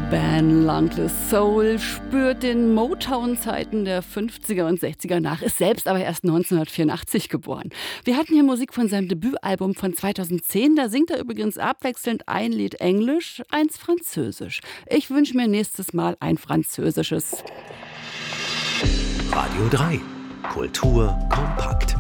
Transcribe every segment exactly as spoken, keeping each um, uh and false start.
Ben Langley Soul spürt den Motown-Zeiten der fünfziger und sechziger nach, ist selbst aber erst neunzehnhundertvierundachtzig geboren. Wir hatten hier Musik von seinem Debütalbum von zweitausendzehn. Da singt er übrigens abwechselnd ein Lied Englisch, eins Französisch. Ich wünsche mir nächstes Mal ein französisches. Radio drei. Kultur kompakt.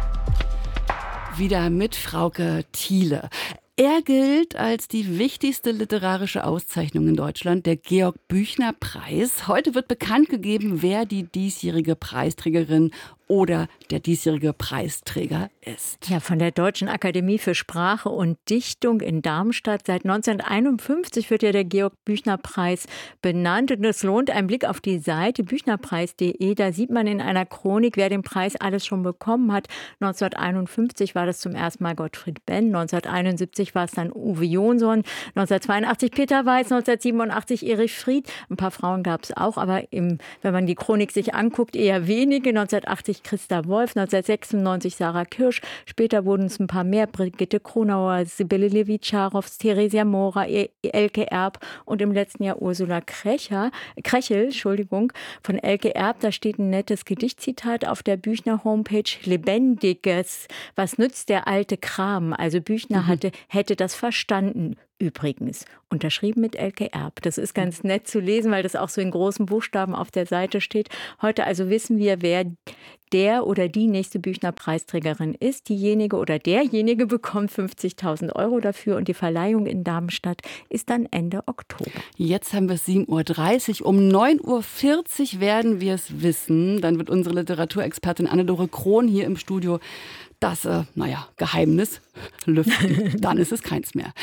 Wieder mit Frauke Thiele. Er gilt als die wichtigste literarische Auszeichnung in Deutschland, der Georg-Büchner-Preis. Heute wird bekannt gegeben, wer die diesjährige Preisträgerin oder der diesjährige Preisträger ist. Ja, von der Deutschen Akademie für Sprache und Dichtung in Darmstadt. Seit neunzehnhunderteinundfünfzig wird ja der Georg-Büchner-Preis benannt. Und es lohnt ein Blick auf die Seite büchnerpreis punkt de. Da sieht man in einer Chronik, wer den Preis alles schon bekommen hat. neunzehnhunderteinundfünfzig war das zum ersten Mal Gottfried Benn. neunzehnhunderteinundsiebzig war es dann Uwe Jonsson. neunzehnhundertzweiundachtzig Peter Weiß. neunzehnhundertsiebenundachtzig Erich Fried. Ein paar Frauen gab es auch, aber im, wenn man die Chronik sich anguckt, eher wenige. neunzehnhundertachtzig Christa Wolf, neunzehnhundertsechsundneunzig Sarah Kirsch. Später wurden es ein paar mehr: Brigitte Kronauer, Sibylle Levitscharow, Theresia Mora, Elke Erb und im letzten Jahr Ursula Krecher, Krechel, Entschuldigung, von Elke Erb. Da steht ein nettes Gedichtzitat auf der Büchner-Homepage: Lebendiges, was nützt der alte Kram? Also Büchner mhm. hatte, hätte das verstanden. Übrigens, unterschrieben mit Elke Erb. Das ist ganz nett zu lesen, weil das auch so in großen Buchstaben auf der Seite steht. Heute also wissen wir, wer der oder die nächste Büchner-Preisträgerin ist. Diejenige oder derjenige bekommt fünfzigtausend Euro dafür und die Verleihung in Darmstadt ist dann Ende Oktober. Jetzt haben wir es sieben Uhr dreißig. Um neun Uhr vierzig werden wir es wissen. Dann wird unsere Literaturexpertin Anne-Dore Krohn hier im Studio das, äh, naja, Geheimnis lüften. Dann ist es keins mehr.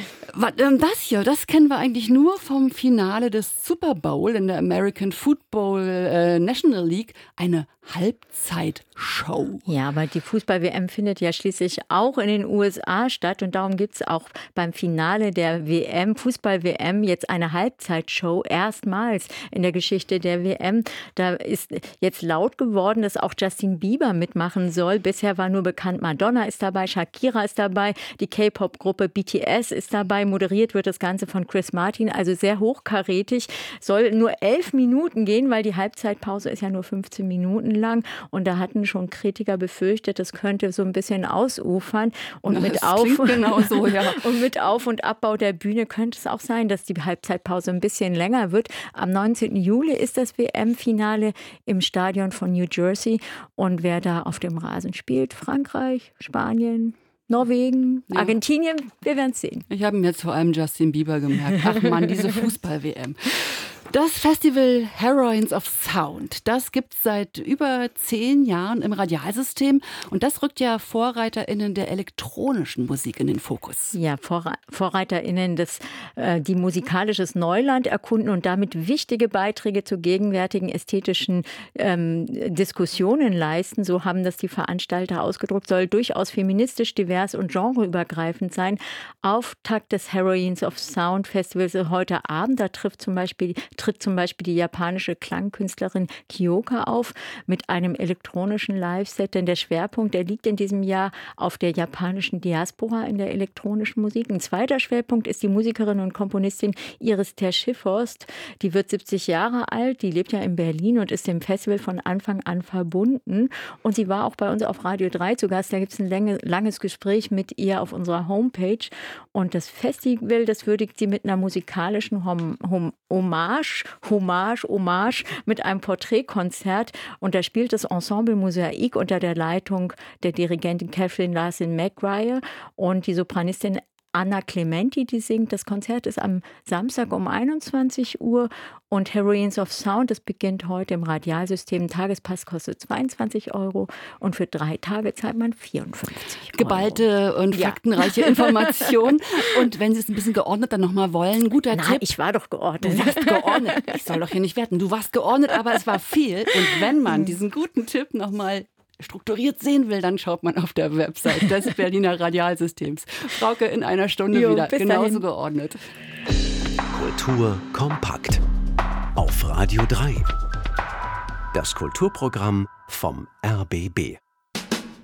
Das hier, das kennen wir eigentlich nur vom Finale des Super Bowl in der American Football äh, National League. Eine Halbzeitshow. Ja, aber die Fußball-W M findet ja schließlich auch in den U S A statt und darum gibt es auch beim Finale der W M, Fußball-W M, jetzt eine Halbzeitshow, erstmals in der Geschichte der W M. Da ist jetzt laut geworden, dass auch Justin Bieber mitmachen soll. Bisher war nur bekannt, Madonna ist dabei, Shakira ist dabei, die K-Pop-Gruppe B T S ist dabei, moderiert wird das Ganze von Chris Martin, also sehr hochkarätig. Soll nur elf Minuten gehen, weil die Halbzeitpause ist ja nur fünfzehn Minuten lang und da hatten schon Kritiker befürchtet, das könnte so ein bisschen ausufern und mit Auf genau so, ja. und mit Auf- und Abbau der Bühne könnte es auch sein, dass die Halbzeitpause ein bisschen länger wird. Am neunzehnten Juli ist das W M-Finale im Stadion von New Jersey und wer da auf dem Rasen spielt, Frankreich, Spanien, Norwegen, ja. Argentinien, wir werden es sehen. Ich habe mir jetzt vor allem Justin Bieber gemerkt. Ach Mann, diese Fußball-W M. Das Festival Heroines of Sound, das gibt es seit über zehn Jahren im Radialsystem und das rückt ja VorreiterInnen der elektronischen Musik in den Fokus. Ja, Vor- VorreiterInnen, des, äh, die musikalisches Neuland erkunden und damit wichtige Beiträge zu gegenwärtigen ästhetischen ähm, Diskussionen leisten. So haben das die Veranstalter ausgedrückt, soll durchaus feministisch, divers und genreübergreifend sein. Auftakt des Heroines of Sound Festivals heute Abend, da trifft zum Beispiel tritt zum Beispiel die japanische Klangkünstlerin Kyoka auf mit einem elektronischen Live-Set. Denn der Schwerpunkt, der liegt in diesem Jahr auf der japanischen Diaspora in der elektronischen Musik. Ein zweiter Schwerpunkt ist die Musikerin und Komponistin Iris Ter-Schifforst. Die wird siebzig Jahre alt, die lebt ja in Berlin und ist dem Festival von Anfang an verbunden. Und sie war auch bei uns auf Radio drei zu Gast. Da gibt es ein lange, langes Gespräch mit ihr auf unserer Homepage. Und das Festival, das würdigt sie mit einer musikalischen Hom- Hom- Hommage Hommage, Hommage mit einem Porträtkonzert. Und da spielt das Ensemble Mosaik unter der Leitung der Dirigentin Kathleen Larson McGuire und die Sopranistin Anna Clementi, die singt. Das Konzert ist am Samstag um einundzwanzig Uhr und Heroines of Sound, das beginnt heute im Radialsystem. Ein Tagespass kostet zweiundzwanzig Euro und für drei Tage zahlt man vierundfünfzig Euro. Geballte und Ja. faktenreiche Information. Und wenn Sie es ein bisschen geordnet dann nochmal wollen, guter Na, Tipp. ich war doch geordnet. Du warst geordnet. Ich soll doch hier nicht werten. Du warst geordnet, aber es war viel. Und wenn man diesen guten Tipp nochmal strukturiert sehen will, dann schaut man auf der Website des Berliner Radialsystems. Frauke in einer Stunde Jo, wieder. bis Genauso dahin. geordnet. Kultur kompakt. Auf Radio drei. Das Kulturprogramm vom R B B.